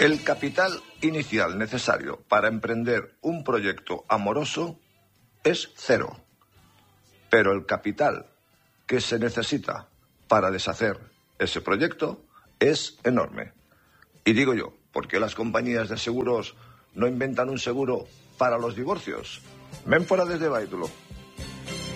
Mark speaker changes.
Speaker 1: El capital inicial necesario para emprender un proyecto amoroso es cero, pero el capital que se necesita para deshacer ese proyecto es enorme. Y digo yo, ¿por qué las compañías de seguros no inventan un seguro para los divorcios? Ven fuera desde Báitulo.